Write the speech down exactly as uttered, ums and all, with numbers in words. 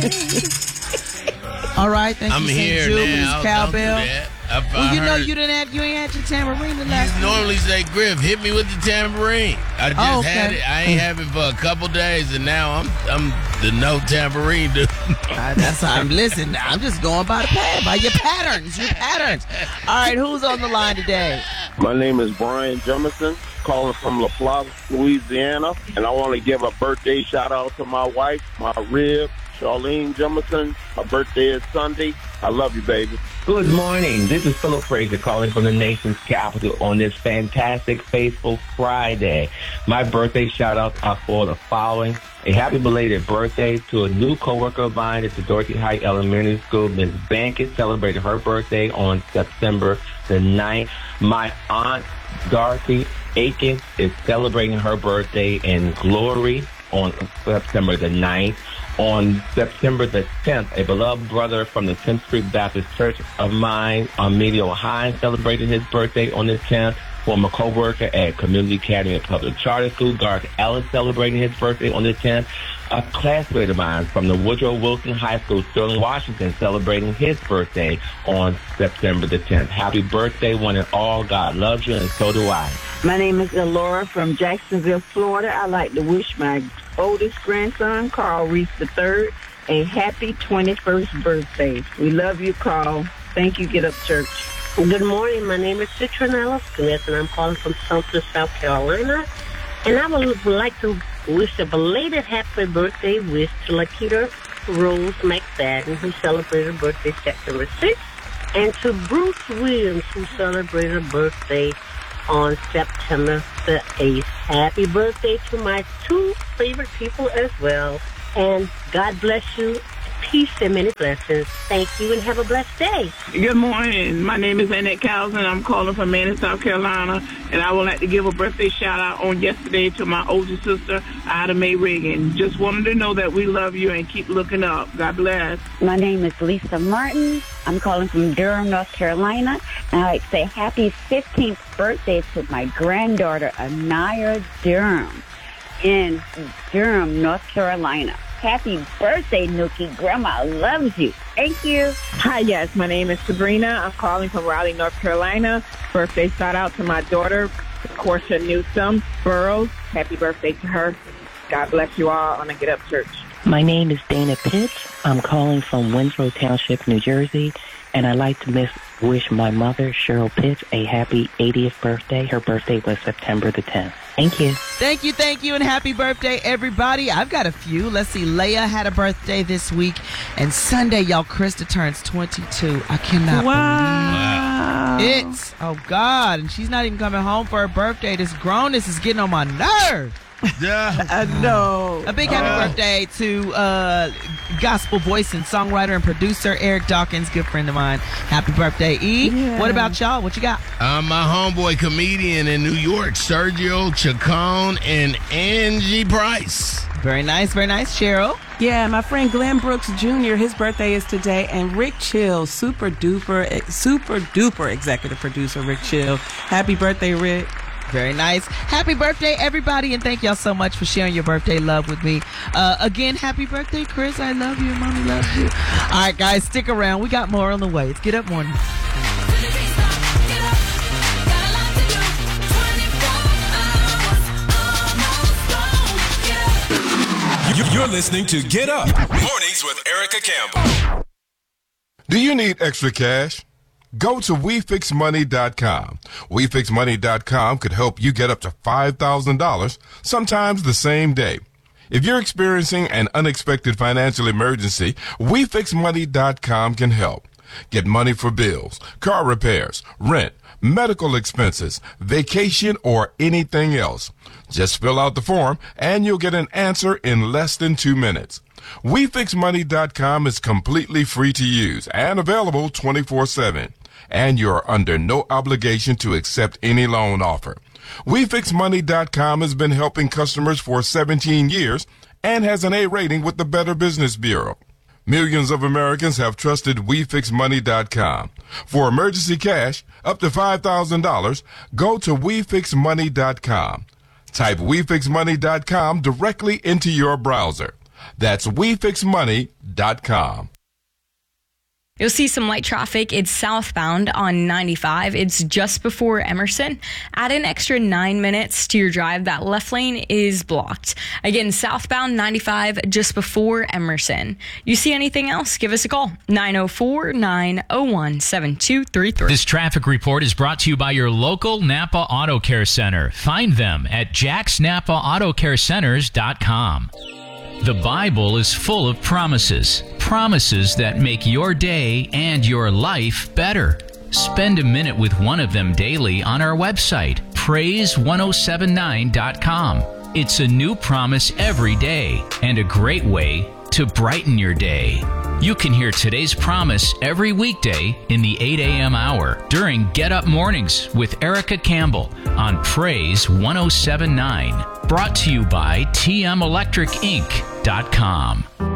All right, thank I'm you, here Saint Jude, now. Miss Cowbell. Don't do that. I, Well, I you know heard- you didn't have you ain't had your tambourine the last You night. normally say, Griff, hit me with the tambourine. I just Oh, okay. had it. I ain't have it for a couple days, and now I'm I'm the no tambourine dude. Uh, that's I'm listening. I'm just going by the pad, by your patterns, your patterns. All right, who's on the line today? My name is Brian Jemison, calling from La Plaza, Louisiana, and I want to give a birthday shout out to my wife, my rib, Charlene Jemison. Her birthday is Sunday. I love you, baby. Good morning. This is Philip Fraser calling from the nation's capital on this fantastic, faithful Friday. My birthday shout-outs are for the following. A happy belated birthday to a new coworker of mine at the Dorothy Heights Elementary School. Miz Bankett celebrated her birthday on September the ninth. My aunt, Dorothy Aiken, is celebrating her birthday in glory on September the ninth. On September the tenth, a beloved brother from the tenth Street Baptist Church of mine, Emilio Hines, celebrated his birthday on the tenth. Former co-worker at Community Academy and Public Charter School, Garth Ellis, celebrating his birthday on the tenth. A classmate of mine from the Woodrow Wilson High School, Sterling, Washington, celebrating his birthday on September the tenth. Happy birthday, one and all. God loves you, and so do I. My name is Elora from Jacksonville, Florida. I'd like to wish my oldest grandson, Carl Reese the third, a happy twenty-first birthday. We love you, Carl. Thank you, Get Up Church. Good morning. My name is Citronella Smith, and I'm calling from Sumter, South Carolina. And I would like to wish a belated happy birthday wish to Lakita Rose McFadden, who celebrated her birthday September sixth, and to Bruce Williams, who celebrated her birthday on September the eighth. Happy birthday to my two favorite people as well. And God bless you. Peace and many blessings. Thank you and have a blessed day. Good morning. My name is Annette Cousin. I'm calling from Manning, South Carolina, and I would like to give a birthday shout out on yesterday to my older sister, Ida Mae Reagan. Just wanted to know that we love you and keep looking up. God bless. My name is Lisa Martin. I'm calling from Durham, North Carolina, and I'd like to say happy fifteenth birthday to my granddaughter, Anaya Durham, in Durham, North Carolina. Happy birthday, Nookie. Grandma loves you. Thank you. Hi, yes. My name is Sabrina. I'm calling from Raleigh, North Carolina. Birthday shout out to my daughter, Portia Newsom Burrows. Happy birthday to her. God bless you all on a Get Up Church. My name is Dana Pitts. I'm calling from Winslow Township, New Jersey, and I'd like to miss, wish my mother, Cheryl Pitts, a happy eightieth birthday. Her birthday was September the tenth. Thank you. Thank you, thank you, and happy birthday, everybody. I've got a few. Let's see. Leia had a birthday this week, and Sunday, y'all, Krista turns twenty-two. I cannot Wow. believe it. Oh, God. And she's not even coming home for her birthday. This grownness is getting on my nerves. Yeah. I know. A big happy Uh. birthday to uh, gospel voice and songwriter and producer Eric Dawkins, good friend of mine. Happy birthday, E. Yeah. What about y'all? What you got? Uh, my homeboy comedian in New York, Sergio Chacon and Angie Price. Very nice, very nice. Cheryl? Yeah, my friend Glenn Brooks Junior, his birthday is today, and Rick Chill, super duper, super duper executive producer Rick Chill. Happy birthday, Rick. Very nice. Happy birthday, everybody, and thank y'all so much for sharing your birthday love with me. Uh, again, happy birthday, Chris. I love you. Mommy loves you. All right, guys, stick around. We got more on the way. It's Get Up Morning. You're listening to Get Up Mornings with Erica Campbell. Do you need extra cash? Go to we fix money dot com. we fix money dot com could help you get up to five thousand dollars, sometimes the same day. If you're experiencing an unexpected financial emergency, we fix money dot com can help. Get money for bills, car repairs, rent, medical expenses, vacation, or anything else. Just fill out the form and you'll get an answer in less than two minutes. we fix money dot com is completely free to use and available twenty-four seven. And you're under no obligation to accept any loan offer. we fix money dot com has been helping customers for seventeen years and has an A rating with the Better Business Bureau. Millions of Americans have trusted we fix money dot com. For emergency cash, up to five thousand dollars, go to we fix money dot com. Type we fix money dot com directly into your browser. That's we fix money dot com. You'll see some light traffic. It's southbound on ninety-five. It's just before Emerson. Add an extra nine minutes to your drive. That left lane is blocked. Again, southbound ninety-five just before Emerson. You see anything else? Give us a call. nine oh four, nine oh one, seven two three three. This traffic report is brought to you by your local Napa Auto Care Center. Find them at jacks napa auto care centers dot com. The Bible is full of promises, promises that make your day and your life better. Spend a minute with one of them daily on our website, praise one oh seven nine dot com. It's a new promise every day and a great way to brighten your day. You can hear today's promise every weekday in the eight a.m. hour during Get Up Mornings with Erica Campbell on Praise one oh seven nine. Brought to you by T M Electric Inc dot com.